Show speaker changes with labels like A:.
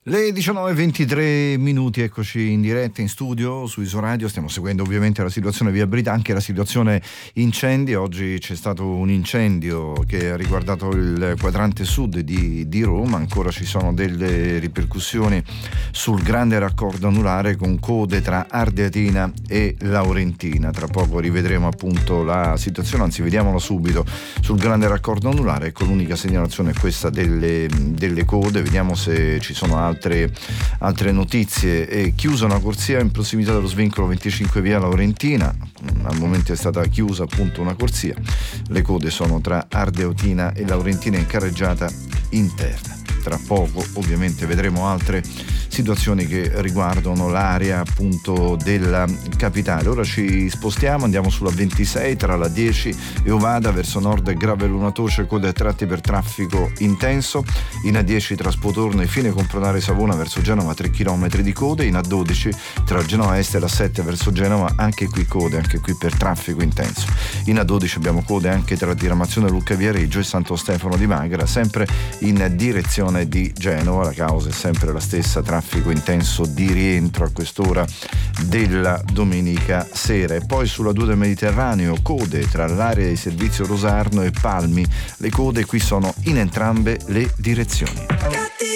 A: Le 19:23, eccoci in diretta in studio su Isoradio. Stiamo seguendo ovviamente la situazione viabilità, anche la situazione incendi. Oggi c'è stato un incendio che ha riguardato il quadrante sud di Roma. Ancora ci sono delle ripercussioni sul grande raccordo anulare con code tra Ardeatina e Laurentina. Tra poco rivedremo appunto la situazione, anzi vediamola subito sul grande raccordo anulare. Ecco, l'unica segnalazione è questa delle code. Vediamo se ci sono altre notizie. È chiusa una corsia in prossimità dello svincolo 25 via Laurentina. Al momento è stata chiusa appunto una corsia. Le code sono tra Ardeatina e Laurentina in carreggiata interna. Tra poco ovviamente vedremo altre situazioni che riguardano l'area appunto della capitale. Ora ci spostiamo, andiamo sulla 26 tra la 10 e Ovada verso nord Gravelluna Toce, code a tratti per traffico intenso. In A10 tra Spotorno e Fine Compronare Savona verso Genova 3 km di code. In A12 tra Genova Est e la 7 verso Genova, anche qui code, anche qui per traffico intenso. In A12 abbiamo code anche tra diramazione Lucca Viareggio e Santo Stefano di Magra, sempre in direzione di Genova. La causa è sempre la stessa, traffico intenso di rientro a quest'ora della domenica sera. E poi sulla 2 del Mediterraneo code tra l'area di servizio Rosarno e Palmi. Le code qui sono in entrambe le direzioni.